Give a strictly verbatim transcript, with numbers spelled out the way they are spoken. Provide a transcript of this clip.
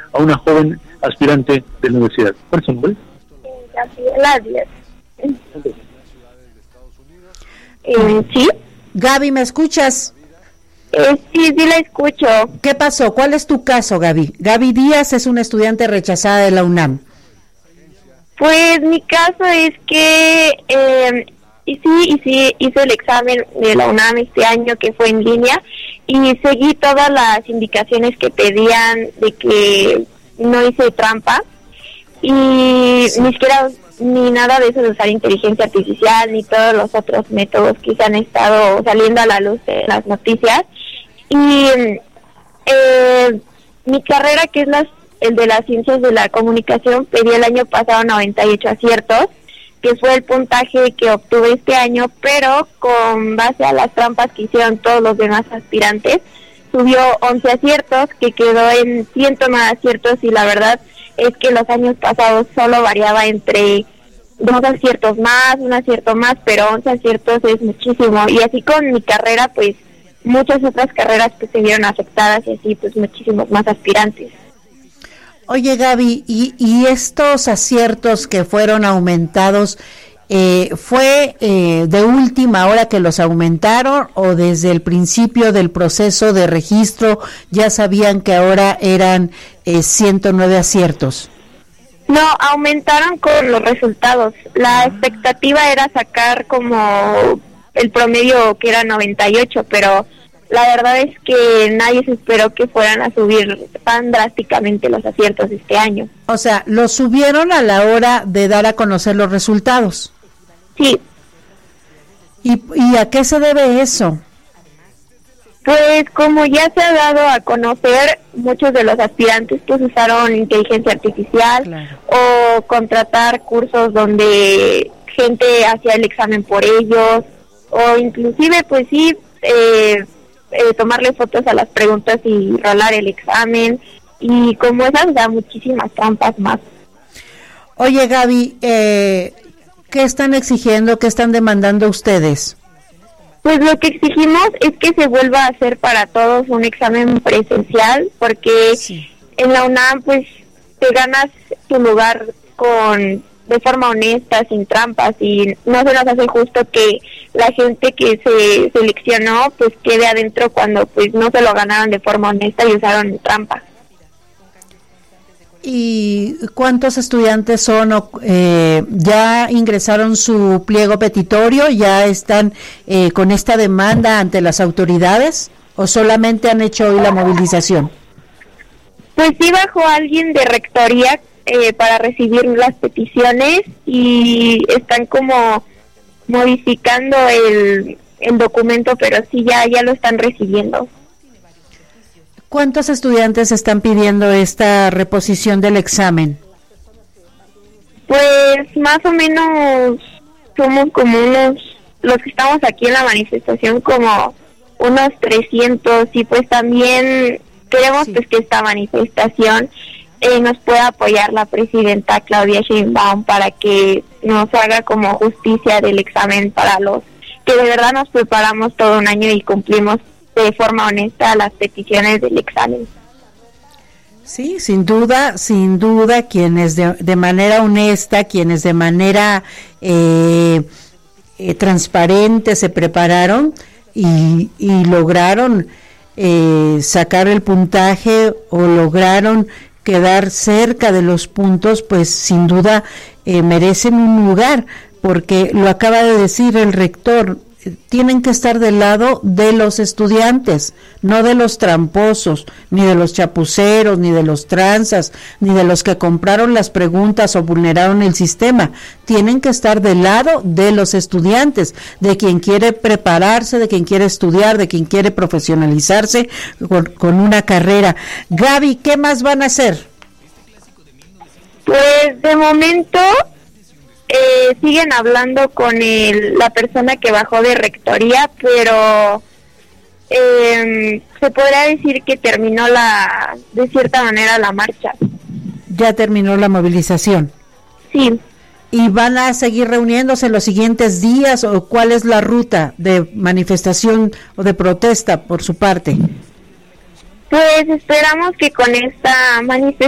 a una joven aspirante de la universidad. ¿Cuál es su nombre? Gabriela Díaz. Eh, ¿Sí? Gaby, ¿me escuchas? Eh, sí, sí la escucho. ¿Qué pasó? ¿Cuál es tu caso, Gaby? Gaby Díaz es una estudiante rechazada de la UNAM. Pues mi caso es que eh, y sí, y sí hice el examen de la UNAM este año, que fue en línea, y seguí todas las indicaciones que pedían de que no hice trampa, y sí. ni siquiera ni nada de eso de usar inteligencia artificial, ni todos los otros métodos que se han estado saliendo a la luz en las noticias. Y eh, mi carrera, que es las, el de las ciencias de la comunicación, pedí el año pasado noventa y ocho aciertos, que fue el puntaje que obtuve este año, pero con base a las trampas que hicieron todos los demás aspirantes, subió once aciertos, que quedó en ciento nueve aciertos, y la verdad es que los años pasados solo variaba entre dos aciertos más, un acierto más, pero once aciertos es muchísimo. Y así con mi carrera, pues muchas otras carreras que se vieron afectadas, y así pues muchísimos más aspirantes. Oye, Gaby, ¿y, y estos aciertos que fueron aumentados, eh, fue eh, de última hora que los aumentaron, o desde el principio del proceso de registro ya sabían que ahora eran eh, ciento nueve aciertos? No, aumentaron con los resultados. La expectativa era sacar como el promedio, que era noventa y ocho, pero la verdad es que nadie se esperó que fueran a subir tan drásticamente los aciertos este año. O sea, ¿los subieron a la hora de dar a conocer los resultados? Sí. ¿Y, y a qué se debe eso? Pues como ya se ha dado a conocer, muchos de los aspirantes pues usaron inteligencia artificial, claro, o contratar cursos donde gente hacía el examen por ellos, o inclusive pues sí, eh, eh, tomarle fotos a las preguntas y rolar el examen, y como esas, o sea, muchísimas trampas más. Oye, Gaby, eh, ¿qué están exigiendo, qué están demandando ustedes? Pues lo que exigimos es que se vuelva a hacer para todos un examen presencial, porque sí, en la UNAM pues te ganas tu lugar con de forma honesta, sin trampas, y no se nos hace justo que la gente que se seleccionó pues quede adentro cuando pues no se lo ganaron de forma honesta y usaron trampas. ¿Y cuántos estudiantes son? Eh, ¿Ya ingresaron su pliego petitorio? ¿Ya están eh, con esta demanda ante las autoridades? ¿O solamente han hecho hoy la movilización? Pues sí, bajó alguien de rectoría eh, para recibir las peticiones, y están como modificando el, el documento, pero sí ya, ya lo están recibiendo. ¿Cuántos estudiantes están pidiendo esta reposición del examen? Pues más o menos somos como unos, los que estamos aquí en la manifestación, como unos trescientos, y pues también queremos sí. pues que esta manifestación eh, nos pueda apoyar la presidenta Claudia Sheinbaum para que nos haga como justicia del examen para los que de verdad nos preparamos todo un año y cumplimos de forma honesta las peticiones del examen. Sí, sin duda, sin duda, quienes de, de manera honesta, quienes de manera eh, eh, transparente se prepararon y, y lograron eh, sacar el puntaje, o lograron quedar cerca de los puntos, pues sin duda eh, merecen un lugar, porque lo acaba de decir el rector. Tienen que estar del lado de los estudiantes, no de los tramposos, ni de los chapuceros, ni de los tranzas, ni de los que compraron las preguntas o vulneraron el sistema. Tienen que estar del lado de los estudiantes, de quien quiere prepararse, de quien quiere estudiar, de quien quiere profesionalizarse con, con una carrera. Gaby, ¿qué más van a hacer? Pues de momento Eh, siguen hablando con el, la persona que bajó de rectoría, pero eh, se podría decir que terminó la, de cierta manera, la marcha. Ya terminó la movilización. Sí. ¿Y van a seguir reuniéndose en los siguientes días, o cuál es la ruta de manifestación o de protesta por su parte? Pues esperamos que con esta manifestación